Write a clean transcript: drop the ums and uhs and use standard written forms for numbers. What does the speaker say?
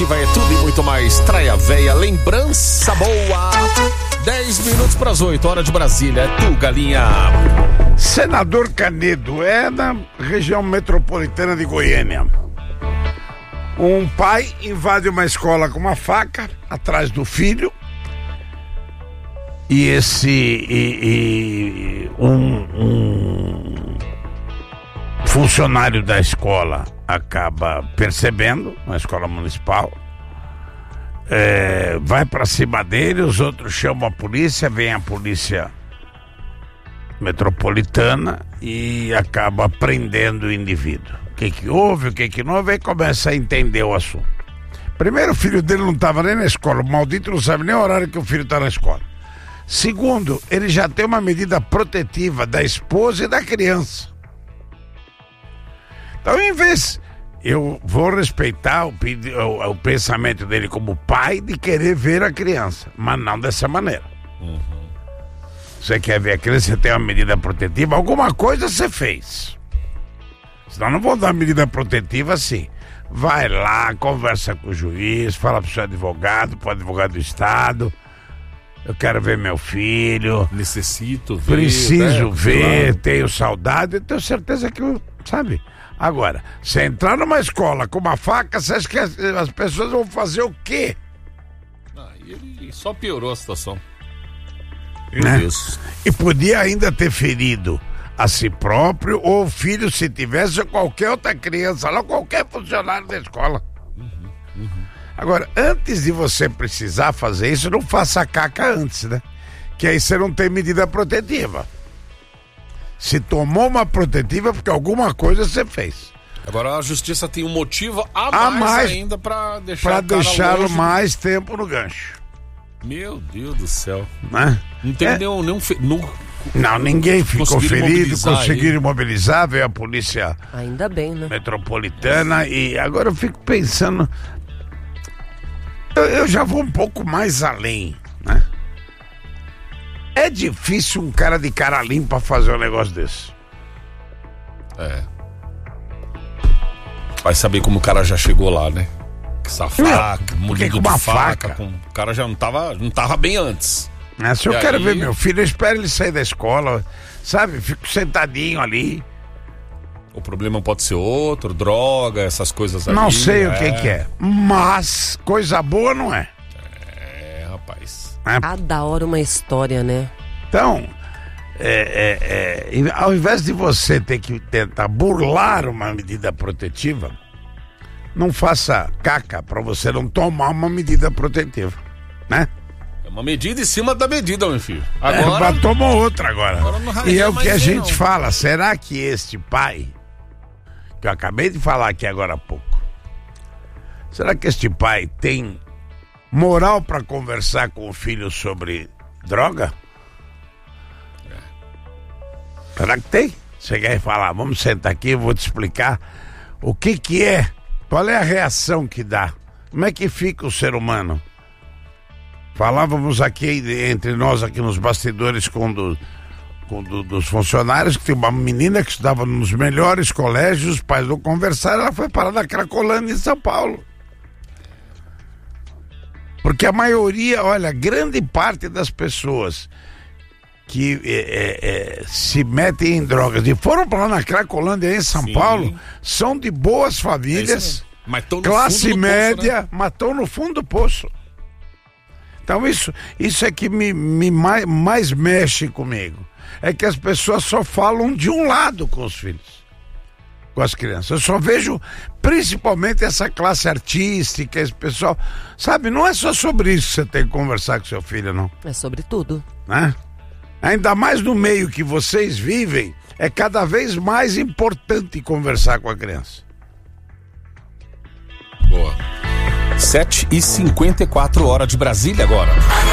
Ativa é tudo e muito mais. Traia Véia, lembrança boa. 10 minutos para as 8, hora de Brasília. É tu, galinha. Senador Canedo, é na região metropolitana de Goiânia. Um pai invade uma escola com uma faca atrás do filho. E um funcionário da escola acaba percebendo, na escola municipal, vai pra cima dele, os outros chamam a polícia, vem a polícia metropolitana e acaba prendendo o indivíduo. O que houve, o que não houve, e começa a entender o assunto. Primeiro, o filho dele não estava nem na escola, o maldito não sabe nem o horário que o filho está na escola. Segundo, ele já tem uma medida protetiva da esposa e da criança. Então, em vez, eu vou respeitar o pensamento dele como pai de querer ver a criança, mas não dessa maneira. Você quer ver a criança, você tem uma medida protetiva, alguma coisa você fez. Senão não vou dar medida protetiva assim. Vai lá, conversa com o juiz, fala pro seu advogado, pro advogado do estado. Eu quero ver meu filho. Necessito ver. Preciso ver, tenho saudade, eu tenho certeza que, sabe? Agora, se entrar numa escola com uma faca, você acha que as pessoas vão fazer o quê? Ele só piorou a situação. Meu Deus. E podia ainda ter ferido a si próprio ou o filho, se tivesse, ou qualquer outra criança lá, qualquer funcionário da escola. Agora, antes de você precisar fazer isso, não faça caca antes, né? Que aí você não tem medida protetiva. Se tomou uma protetiva porque alguma coisa você fez. Agora a justiça tem um motivo a mais ainda para deixá-lo mais tempo no gancho. Meu Deus do céu. Né? Não tem nenhum não, ninguém ficou ferido, conseguiram aí mobilizar, veio a polícia ainda bem, né? metropolitana. E agora eu fico pensando, eu já vou um pouco mais além, né? É difícil um cara de cara limpa fazer um negócio desse. Vai saber como o cara já chegou lá, né? Com essa faca, munido de faca. O cara já não tava bem antes. Se eu quero ver meu filho, eu espero ele sair da escola, sabe? Fico sentadinho ali. O problema pode ser outro, droga, essas coisas aí. Não sei o que é, mas coisa boa não é. Rapaz. Cada hora uma história, né? Então, ao invés de você ter que tentar burlar uma medida protetiva, não faça caca pra você não tomar uma medida protetiva, né? É uma medida em cima da medida, meu filho. Agora tomou outra agora. E é o que a gente não fala, será que este pai, que eu acabei de falar aqui agora há pouco, será que este pai tem moral para conversar com o filho sobre droga? Será que tem? Você quer falar, vamos sentar aqui, eu vou te explicar o que é, qual é a reação que dá, como é que fica o ser humano. Falávamos aqui, entre nós aqui nos bastidores dos funcionários, que tem uma menina que estudava nos melhores colégios, os pais não conversaram, ela foi parar na Cracolândia em São Paulo. Porque a maioria, olha, grande parte das pessoas que se metem em drogas e foram para lá na Cracolândia em São Paulo, são de boas famílias, classe média, mas estão no fundo do poço. Então isso é que mais mexe comigo. É que as pessoas só falam de um lado com os filhos, com as crianças. Eu só vejo principalmente essa classe artística, esse pessoal, sabe, não é só sobre isso que você tem que conversar com seu filho, não. É sobre tudo. Né? Ainda mais no meio que vocês vivem, é cada vez mais importante conversar com a criança. Boa. 7h54, hora de Brasília agora.